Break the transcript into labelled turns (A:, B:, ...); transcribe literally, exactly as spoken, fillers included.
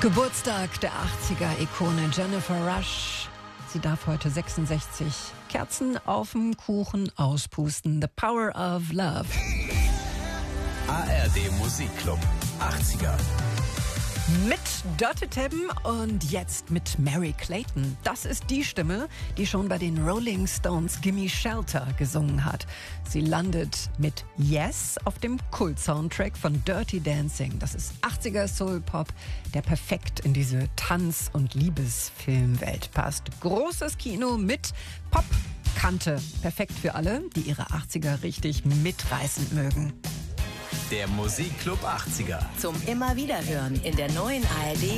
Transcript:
A: Geburtstag der achtziger-Ikone Jennifer Rush. Sie darf heute sechsundsechzig Kerzen auf dem Kuchen auspusten. The Power of Love.
B: A R D Musikclub achtziger.
A: Mit Dörte Teben und jetzt mit Mary Clayton. Das ist die Stimme, die schon bei den Rolling Stones Gimme Shelter gesungen hat. Sie landet mit Yes auf dem Kult-Soundtrack von Dirty Dancing. Das ist achtziger Soul-Pop, der perfekt in diese Tanz- und Liebesfilmwelt passt. Großes Kino mit Pop-Kante. Perfekt für alle, die ihre achtziger richtig mitreißen mögen.
B: Der Musikclub achtziger.
C: Zum immer wieder hören in der neuen A R D